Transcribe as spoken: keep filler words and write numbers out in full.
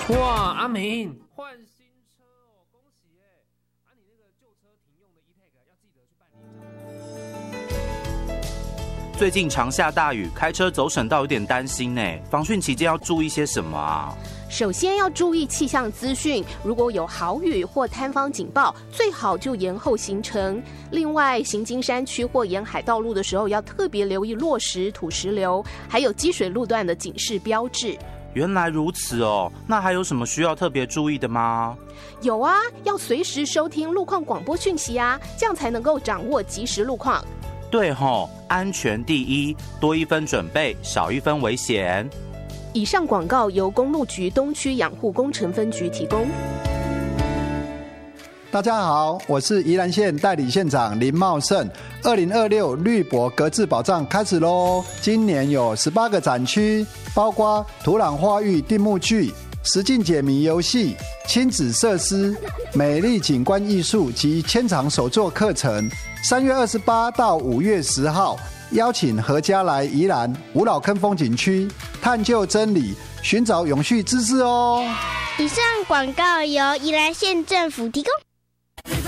哇，阿明换新车哦，恭喜耶！啊，你那个旧车停用的 E-Tag 要记得去办理。 最近常下大雨，开车走省道有点担心呢。防汛期间要注意些什么啊？ 首先要注意气象资讯，如果有豪雨或塌方警报，最好就延后行程。另外，行经山区或沿海道路的时候，要特别留意落石、土石流，还有积水路段的警示标志。 原来如此哦，那还有什么需要特别注意的吗？ 有啊，要随时收听路况广播讯息啊，这样才能够掌握即时路况。 对吼，安全第一，多一分准备，少一分危险。 以上广告由公路局东区养护工程分局提供。 大家好，我是宜兰县代理县长林茂胜。二零二六绿博格致保障开始喽！今年有十八个展区，包括土壤花育定目剧、实境解谜游戏、亲子设施、美丽景观艺术及千场手作课程。三月二十八到五月十号，邀请阖家来宜兰五老坑风景区，探究真理，寻找永续知识哦。 以上广告由宜兰县政府提供。